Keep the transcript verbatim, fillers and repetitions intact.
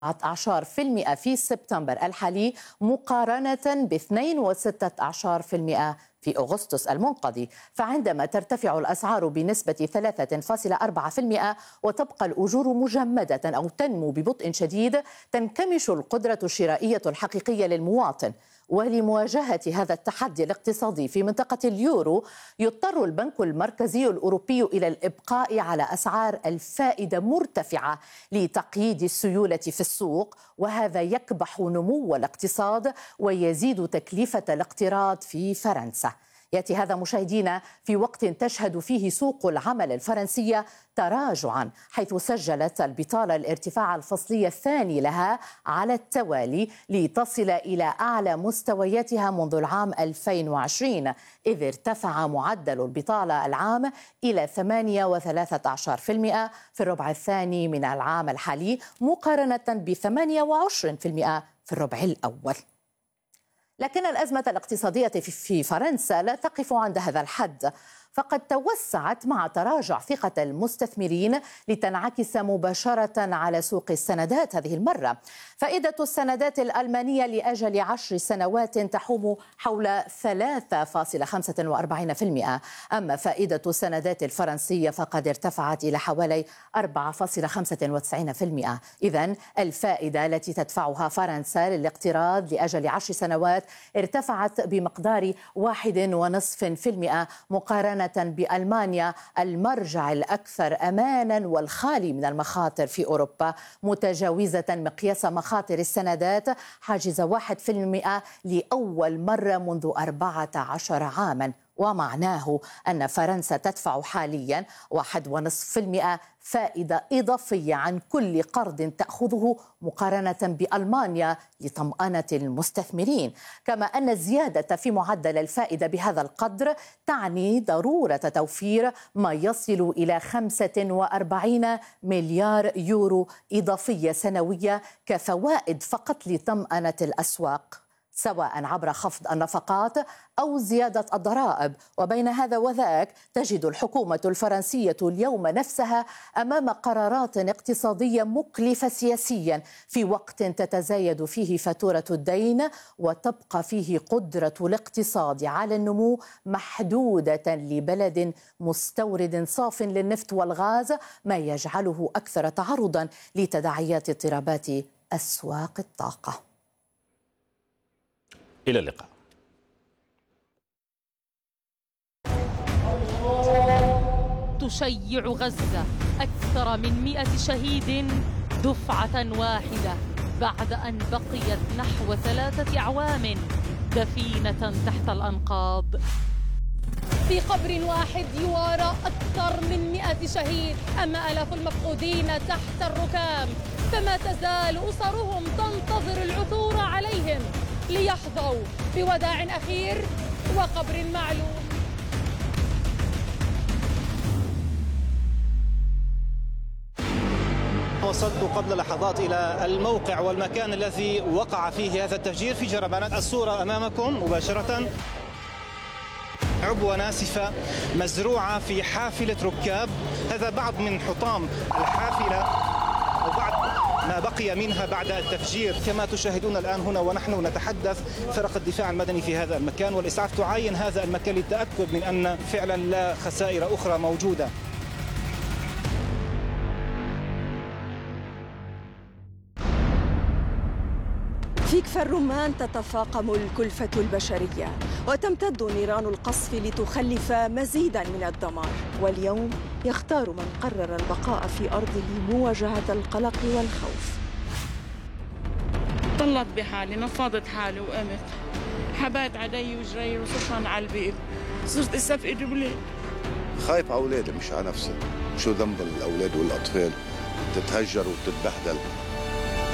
عشر بالمئة في سبتمبر الحالي مقارنة ب اثنين وستة عشر بالمئة في أغسطس المنقضي. فعندما ترتفع الأسعار بنسبة ثلاثة فاصلة أربعة بالمئة وتبقى الأجور مجمدة أو تنمو ببطء شديد، تنكمش القدرة الشرائية الحقيقية للمواطن. ولمواجهة هذا التحدي الاقتصادي في منطقة اليورو، يضطر البنك المركزي الأوروبي إلى الإبقاء على أسعار الفائدة مرتفعة لتقييد السيولة في السوق، وهذا يكبح نمو الاقتصاد ويزيد تكلفة الاقتراض في فرنسا. يأتي هذا مشاهدينا في وقت تشهد فيه سوق العمل الفرنسية تراجعا، حيث سجلت البطالة الارتفاع الفصلي الثاني لها على التوالي لتصل إلى أعلى مستوياتها منذ العام ألفين وعشرين، إذ ارتفع معدل البطالة العام إلى ثمانية وثلاثة عشر بالمئة في الربع الثاني من العام الحالي، مقارنة ب ثمانية وعشرين بالمئة في الربع الأول. لكن الأزمة الاقتصادية في فرنسا لا تقف عند هذا الحد، فقد توسعت مع تراجع ثقة المستثمرين لتنعكس مباشرة على سوق السندات هذه المرة. فائدة السندات الألمانية لأجل عشر سنوات تحوم حول ثلاثة فاصلة خمسة وأربعين بالمئة، أما فائدة السندات الفرنسية فقد ارتفعت إلى حوالي أربعة فاصلة خمسة وتسعين بالمئة. إذن الفائدة التي تدفعها فرنسا للاقتراض لأجل عشر سنوات ارتفعت بمقدار واحد ونصف بالمئة مقارنة بألمانيا المرجع الأكثر أمانا والخالي من المخاطر في أوروبا، متجاوزة مقياس مخاطر السندات حاجز واحد بالمئة لأول مرة منذ أربعة عشر عاما، ومعناه أن فرنسا تدفع حاليا واحد ونصف بالمئة فائدة إضافية عن كل قرض تأخذه مقارنة بألمانيا لطمأنة المستثمرين. كما أن الزيادة في معدل الفائدة بهذا القدر تعني ضرورة توفير ما يصل إلى خمسة وأربعين مليار يورو إضافية سنوية كفوائد فقط لطمأنة الأسواق، سواء عبر خفض النفقات أو زيادة الضرائب. وبين هذا وذاك تجد الحكومة الفرنسية اليوم نفسها أمام قرارات اقتصادية مكلفة سياسيا، في وقت تتزايد فيه فاتورة الدين وتبقى فيه قدرة الاقتصاد على النمو محدودة لبلد مستورد صاف للنفط والغاز، ما يجعله أكثر تعرضا لتداعيات اضطرابات أسواق الطاقة. إلى اللقاء. تشيع غزة أكثر من مئة شهيد دفعة واحدة بعد أن بقيت نحو ثلاثة أعوام دفينة تحت الأنقاض. في قبر واحد يوارى أكثر من مئة شهيد، أما آلاف المفقودين تحت الركام، فما تزال أسرهم تنتظر العثور عليهم ليحظوا بوداع أخير وقبر معلوم. وصلت قبل لحظات إلى الموقع والمكان الذي وقع فيه هذا التفجير في جربانات. الصورة أمامكم مباشرة، عبوة ناسفة مزروعة في حافلة ركاب. هذا بعض من حطام الحافلة أو بعض ما بقي منها بعد التفجير. كما تشاهدون الآن هنا ونحن نتحدث، فرق الدفاع المدني في هذا المكان والإسعاف تعاين هذا المكان للتأكد من أن فعلا لا خسائر أخرى موجودة. في كفر الرمان تتفاقم الكلفة البشرية وتمتد نيران القصف لتخلف مزيدا من الدمار، واليوم يختار من قرر البقاء في أرضه مواجهة القلق والخوف. طلت بحالي، نفضت حالي وقمت، حبيت علي وجري وصرت على البيت، صرت استفقد بليل. خايف على أولادي مش على نفسي. شو ذنب الأولاد والأطفال تتهجر وتتبهدل؟